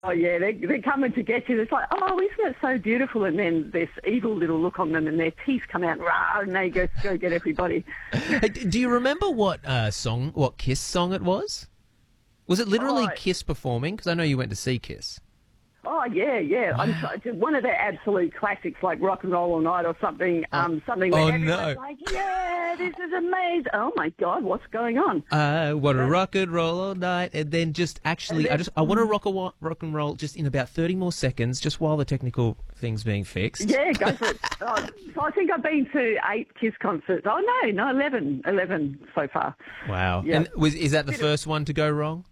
Oh, yeah, they're coming to get you. It's like, oh, isn't it so beautiful? And then this evil little look on them and their teeth come out, rah, and they go get everybody. Hey, do you remember what what Kiss song it was? Was it literally Kiss performing? Because I know you went to see Kiss. Oh, yeah. Wow. One of their absolute classics, like Rock and Roll All Night or something. Something where everyone's like, yeah, this is amazing. Oh, my God, what's going on? I want to rock and roll all night. And then I want to rock and roll just in about 30 more seconds, just while the technical thing's being fixed. Yeah, go for it. So I think I've been to 8 Kiss concerts. Oh, no, 11 so far. Wow. Yeah. And is that the first one to go wrong?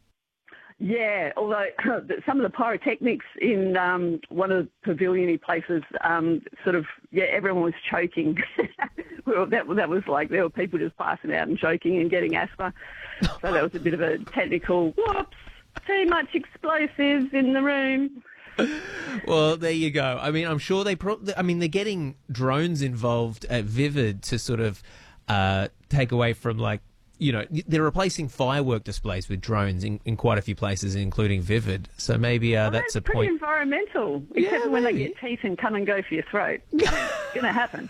Yeah, although some of the pyrotechnics in one of the pavilion-y places, everyone was choking. Well, that was like there were people just passing out and choking and getting asthma. So that was a bit of a technical, whoops, too much explosives in the room. Well, there you go. I mean, I'm sure they're getting drones involved at Vivid to sort of take away from, like, you know, they're replacing firework displays with drones in quite a few places, including Vivid. So maybe that's a pretty point. Environmental, except for when they get teeth and come and go for your throat. It's going to happen.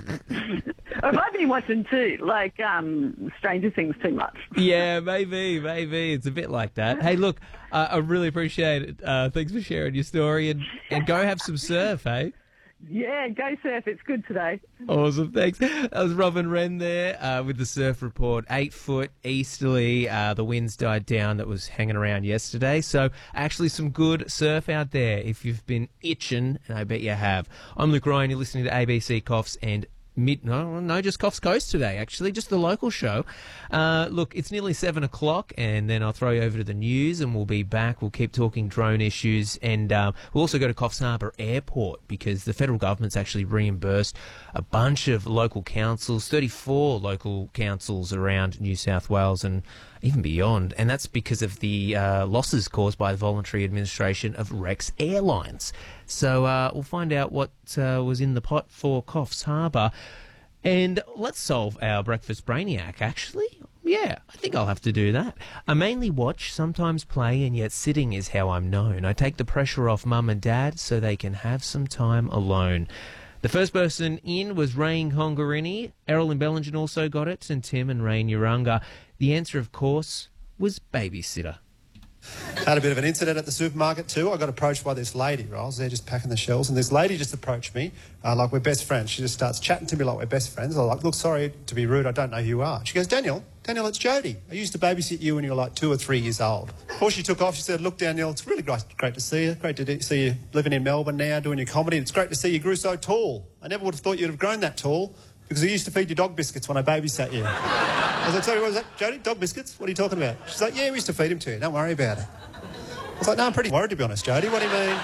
I've been watching too, like Stranger Things too much. Yeah, maybe. It's a bit like that. Hey, look, I really appreciate it. Thanks for sharing your story and go have some surf, hey? Yeah, go surf. It's good today. Awesome, thanks. That was Robin Wren there with the surf report. 8 foot easterly. The winds died down that was hanging around yesterday. So actually some good surf out there if you've been itching, and I bet you have. I'm Luke Ryan. You're listening to ABC Coffs and just Coffs Coast today, actually, just the local show. Look, it's nearly 7 o'clock, and then I'll throw you over to the news, and we'll be back. We'll keep talking drone issues, and we'll also go to Coffs Harbour Airport because the federal government's actually reimbursed a bunch of local councils, 34 local councils around New South Wales and even beyond, and that's because of the losses caused by the voluntary administration of Rex Airlines. So we'll find out what was in the pot for Coffs Harbour. And let's solve our breakfast brainiac, actually. Yeah, I think I'll have to do that. I mainly watch, sometimes play, and yet sitting is how I'm known. I take the pressure off mum and dad so they can have some time alone. The first person in was Rain Hongarini. Errol and Bellingen also got it, and Tim and Rain Urunga. The answer, of course, was babysitter. Had a bit of an incident at the supermarket too. I got approached by this lady, right? I was there just packing the shelves, and this lady just approached me, like we're best friends. She just starts chatting to me like we're best friends. I'm like, look, sorry to be rude, I don't know who you are. She goes, Daniel, it's Jody. I used to babysit you when you were like 2 or 3 years old. Before she took off, she said, look, Daniel, it's really great to see you. Great to see you living in Melbourne now, doing your comedy. It's great to see you grew so tall. I never would have thought you'd have grown that tall because I used to feed you dog biscuits when I babysat you. I was like, sorry, what was that, Jody? Dog biscuits? What are you talking about? She's like, yeah, we used to feed them to you. Don't worry about it. I was like, no, I'm pretty worried, to be honest, Jody. What do you mean?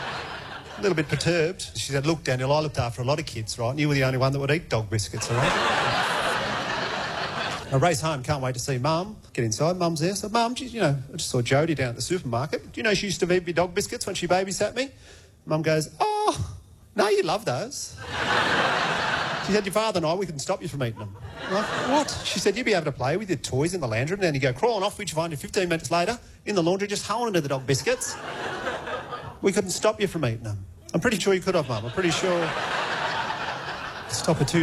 A little bit perturbed. She said, look, Daniel, I looked after a lot of kids, right? And you were the only one that would eat dog biscuits, all right? I race home, can't wait to see Mum. Get inside, Mum's there. So, Mum, I just saw Jody down at the supermarket. Do you know she used to feed me dog biscuits when she babysat me? Mum goes, oh, no, you love those. She said, your father and I, we couldn't stop you from eating them. I'm like, what? She said, you'd be able to play with your toys in the lounge room, and then you go crawling off, which you find you 15 minutes later in the laundry just holding to the dog biscuits. We couldn't stop you from eating them. I'm pretty sure you could have, Mum. I'm pretty sure. Stop it too.